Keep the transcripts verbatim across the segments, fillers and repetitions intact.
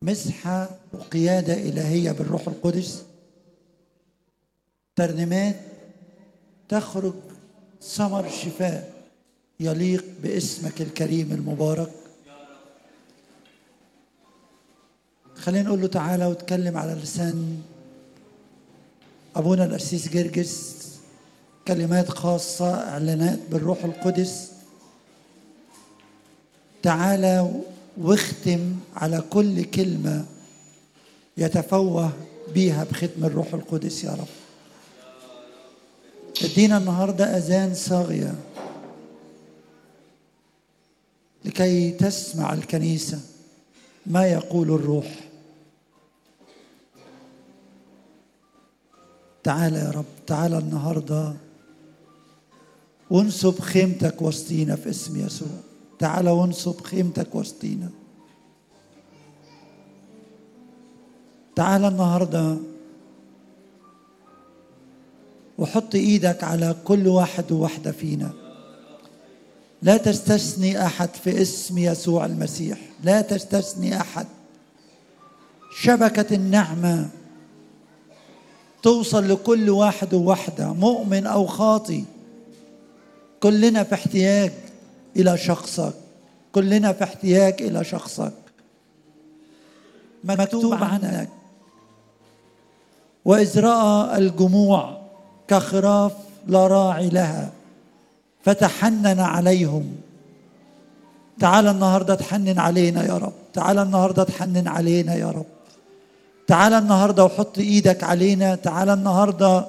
مسحة وقيادة إلهية بالروح القدس، ترنيمات تخرج ثمر شفاء يليق باسمك الكريم المبارك. خلينا نقول له تعالى وتكلم على لسان أبونا القسيس جرجس كلمات خاصة، إعلانات بالروح القدس. تعالى واختم على كل كلمة يتفوه بيها بختم الروح القدس يا رب. ادينا النهاردة أذان صاغية لكي تسمع الكنيسة ما يقول الروح. تعالى يا رب، تعالى النهاردة وانصب خيمتك وسطينا في اسم يسوع. تعالى وانصب خيمتك وسطينا. تعالى النهاردة وحط ايدك على كل واحد وواحدة فينا. لا تستثني احد في اسم يسوع المسيح، لا تستثني احد. شبكة النعمة توصل لكل واحد وواحدة، مؤمن او خاطي. كلنا في احتياج الى شخصك، كلنا في احتياج الى شخصك. مكتوب عنك: وإذ رأى الجموع كخراف لا راعي لها فتحنن عليهم. تعال النهاردة تحنن علينا يا رب، تعال النهاردة تحنن علينا يا رب. تعال النهاردة وحط ايدك علينا. تعال النهاردة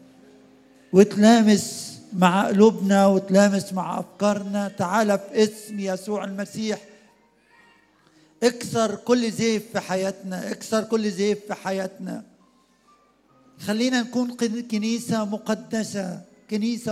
وتلامس مع قلوبنا وتلامس مع أفكارنا. تعال في اسم يسوع المسيح. اكسر كل زيف في حياتنا، اكسر كل زيف في حياتنا. خلينا نكون كنيسة مقدسة، كنيسة